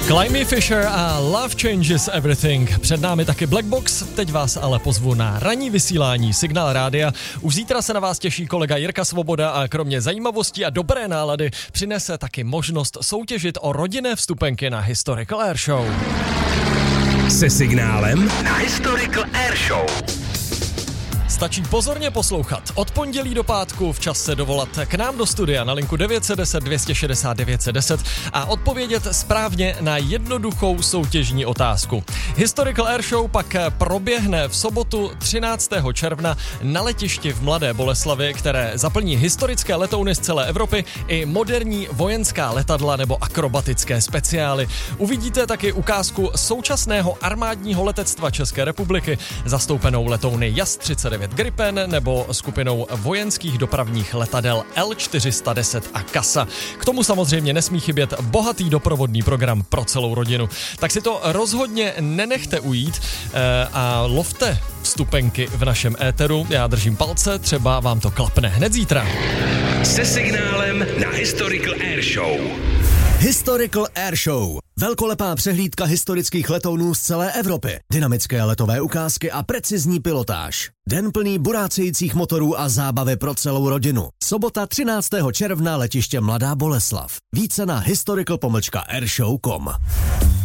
Climby Fisher a Love Changes Everything. Před námi taky Black Box, teď vás ale pozvu na ranní vysílání Signál Rádia. Už zítra se na vás těší kolega Jirka Svoboda a kromě zajímavostí a dobré nálady přinese taky možnost soutěžit o rodinné vstupenky na Historical Air Show. Se signálem na Historical Air Show. Stačí pozorně poslouchat. Od pondělí do pátku včas se dovolat k nám do studia na linku 910 260 910 a odpovědět správně na jednoduchou soutěžní otázku. Historical Air Show pak proběhne v sobotu 13. června na letišti v Mladé Boleslavi, které zaplní historické letouny z celé Evropy i moderní vojenská letadla nebo akrobatické speciály. Uvidíte taky ukázku současného armádního letectva České republiky, zastoupenou letouny JAS 39 Gripen nebo skupinou vojenských dopravních letadel L410 a Casa. K tomu samozřejmě nesmí chybět bohatý doprovodný program pro celou rodinu. Tak si to rozhodně nenechte ujít a lovte vstupenky v našem éteru. Já držím palce, třeba vám to klapne hned zítra. Se signálem na Historical Air Show. Historical Air Show. Velkolepá přehlídka historických letounů z celé Evropy. Dynamické letové ukázky a precizní pilotáž. Den plný burácejících motorů a zábavy pro celou rodinu. Sobota 13. června letiště Mladá Boleslav. Více na historical-airshow.com.